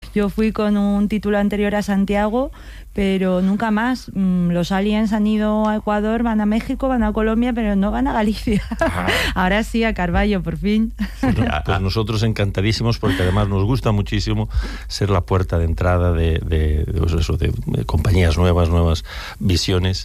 Yo fui con un título anterior a Santiago, pero nunca más. Los aliens han ido a Ecuador, van a México, van a Colombia, pero no van a Galicia. Ahora sí, a Carballo, por fin. Pues nosotros encantadísimos, porque además nos gusta muchísimo ser la puerta de entrada de compañías nuevas visiones.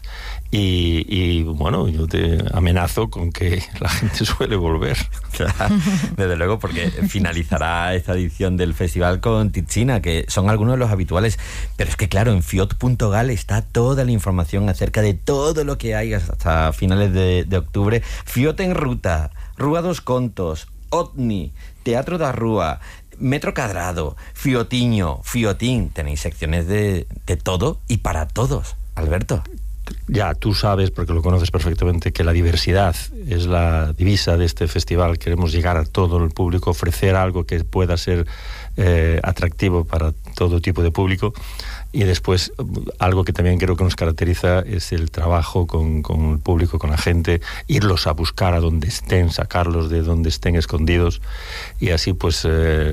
Y bueno, yo te amenazo con que la gente suele volver. Claro, desde luego, porque finalizará esta edición del festival con Tichina, que son algunos de los habituales. Pero es que claro, en fiot.gal está toda la información acerca de todo lo que hay hasta finales de octubre. Fiot en ruta, Rúa dos Contos, OVNI, Teatro da Rúa, Metro Cadrado, Fiotiño, Fiotín. Tenéis secciones de todo y para todos, Alberto. Ya tú sabes, porque lo conoces perfectamente, que la diversidad es la divisa de este festival. Queremos llegar a todo el público, ofrecer algo que pueda ser atractivo para todo tipo de público. Y después, algo que también creo que nos caracteriza es el trabajo con el público, con la gente, irlos a buscar a donde estén, sacarlos de donde estén escondidos. Y así, pues,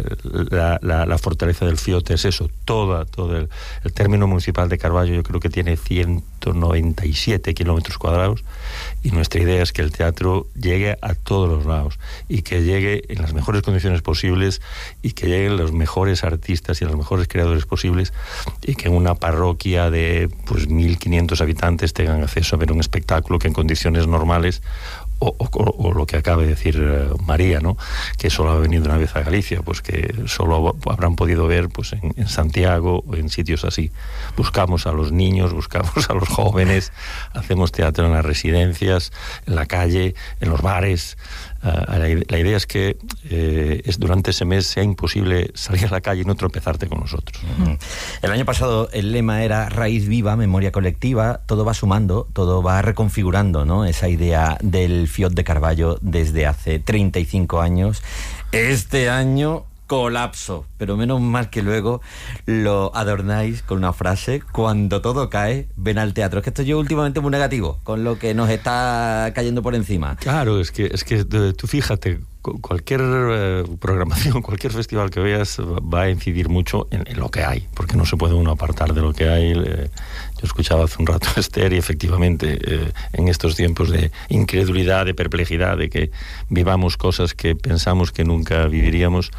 la fortaleza del FIOT es eso. Todo el término municipal de Carballo yo creo que tiene 197 kilómetros cuadrados, y nuestra idea es que el teatro llegue a todos los lados y que llegue en las mejores condiciones posibles y que lleguen los mejores artistas y los mejores creadores posibles, y que en una parroquia de pues 1.500 habitantes tengan acceso a ver un espectáculo que en condiciones normales, o lo que acaba de decir María, ¿no? Que solo ha venido una vez a Galicia, pues que solo habrán podido ver pues en Santiago o en sitios así. Buscamos a los niños, buscamos a los jóvenes, hacemos teatro en las residencias, en la calle, en los bares. La idea es que durante ese mes sea imposible salir a la calle y no tropezarte con nosotros. El año pasado el lema era Raíz Viva, Memoria Colectiva. Todo va sumando, todo va reconfigurando, ¿no? Esa idea del FIOT de Carballo desde hace 35 años. Este año, colapso, pero menos mal que luego lo adornáis con una frase: cuando todo cae, ven al teatro. Es que estoy yo últimamente muy negativo con lo que nos está cayendo por encima. Claro, es que tú fíjate, cualquier programación, cualquier festival que veas va a incidir mucho en lo que hay, porque no se puede uno apartar de lo que hay. Yo escuchaba hace un rato a Esther, y efectivamente en estos tiempos de incredulidad, de perplejidad, de que vivamos cosas que pensamos que nunca viviríamos,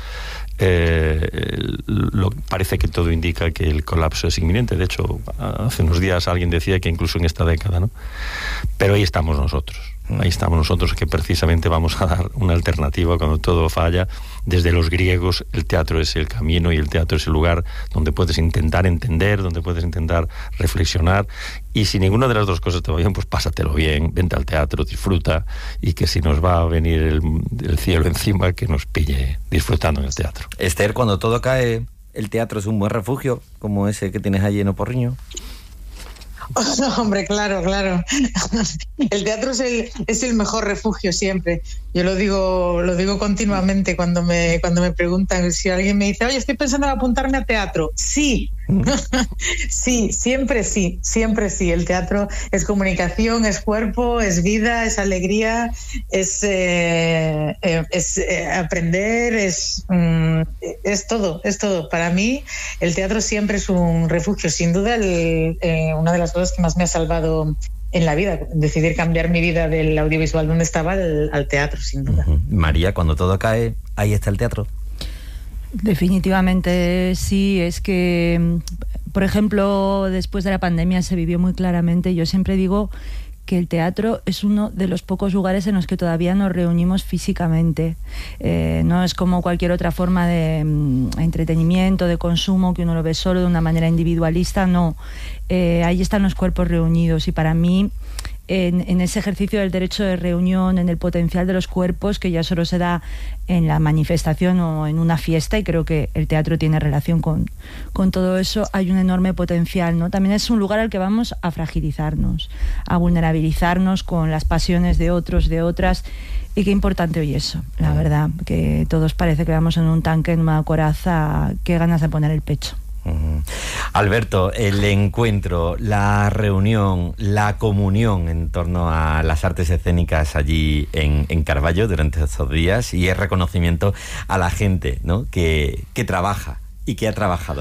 parece que todo indica que el colapso es inminente. De hecho, hace unos días alguien decía que incluso en esta década, ¿no? Pero ahí estamos nosotros. Ahí estamos nosotros, que precisamente vamos a dar una alternativa cuando todo falla. Desde los griegos, el teatro es el camino y el teatro es el lugar donde puedes intentar entender, donde puedes intentar reflexionar. Y si ninguna de las dos cosas te va bien, pues pásatelo bien, vente al teatro, disfruta, y que si nos va a venir el cielo encima, que nos pille disfrutando en el teatro. Esther, cuando todo cae, ¿el teatro es un buen refugio, como ese que tienes allí en Oporriño? Hombre, claro. El teatro es el mejor refugio siempre. Yo lo digo continuamente cuando me preguntan. Si alguien me dice, oye, estoy pensando en apuntarme a teatro. Sí. Sí, siempre sí. El teatro es comunicación, es cuerpo, es vida, es alegría, es aprender, es todo. Para mí, el teatro siempre es un refugio. Sin duda, una de las cosas que más me ha salvado en la vida, decidir cambiar mi vida del audiovisual donde estaba al teatro, sin duda. María, cuando todo cae, ahí está el teatro. Definitivamente sí. Es que, por ejemplo, después de la pandemia se vivió muy claramente. Yo siempre digo que el teatro es uno de los pocos lugares en los que todavía nos reunimos físicamente. No es como cualquier otra forma de entretenimiento, de consumo, que uno lo ve solo de una manera individualista. No, ahí están los cuerpos reunidos, y para mí, en ese ejercicio del derecho de reunión, en el potencial de los cuerpos, que ya solo se da en la manifestación o en una fiesta, y creo que el teatro tiene relación con todo eso, hay un enorme potencial, ¿no? También es un lugar al que vamos a fragilizarnos, a vulnerabilizarnos con las pasiones de otros, de otras, y qué importante hoy eso, la verdad, que todos parece que vamos en un tanque, en una coraza, qué ganas de poner el pecho. Alberto, el encuentro, la reunión, la comunión en torno a las artes escénicas allí en Carballo durante estos días, y el reconocimiento a la gente, ¿no?, que trabaja y que ha trabajado